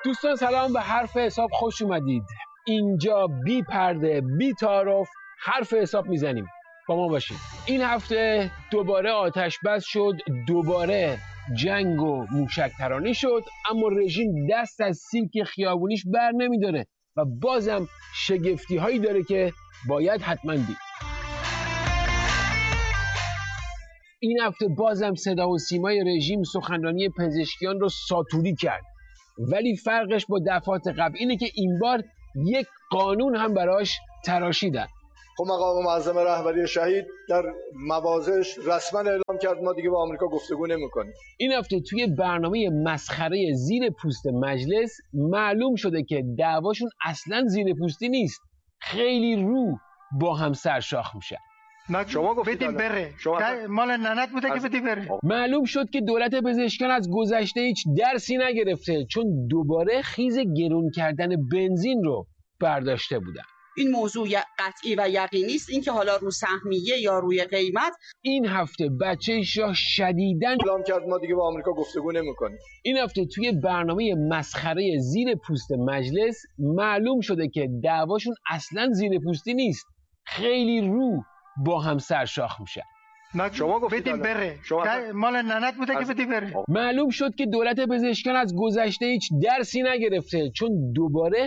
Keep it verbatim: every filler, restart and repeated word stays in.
دوستان سلام، به حرف حساب خوش اومدید. اینجا بی پرده بی تعارف حرف حساب میزنیم، با ما باشید. این هفته دوباره آتش بس شد، دوباره جنگ و موشک ترانی شد، اما رژیم دست از سیلک خیابونیش بر نمیداره و بازم شگفتی هایی داره که باید حتما دید. این هفته بازم صدا و سیمای رژیم سخنرانی پزشکیان رو ساتوری کرد، ولی فرقش با دفعات قبل اینه که این بار یک قانون هم براش تراشیدن. خب مقام معظم رهبری شهید در مواضعش رسما اعلام کرد ما دیگه با آمریکا گفتگو نمی‌کنیم. این هفته توی برنامه مسخره زیر پوست مجلس معلوم شده که دعواشون اصلا زیر پوستی نیست، خیلی رو با هم سرشاخ میشه. شما بدیم بره، شما مال ننت بوده که بدی بره. معلوم شد که دولت پزشکیان از گذشته هیچ درسی نگرفته، چون دوباره خیز گرون کردن بنزین رو برداشته بودن. این موضوع قطعی و یقینی است، اینکه حالا رو سهمیه یا روی قیمت. این هفته بچه شاه شدیداً اعلام کرد ما دیگه با آمریکا گفتگو نمی‌کنیم. این هفته توی برنامه مسخره زیر پوست مجلس معلوم شده که دعواشون اصلا زیر پوستی نیست، خیلی رو با هم سرشاخ میشه. شما بدیم بره، شما مال ننت بوده که بدی بره. معلوم شد که دولت پزشکیان از گذشته هیچ درسی نگرفته، چون دوباره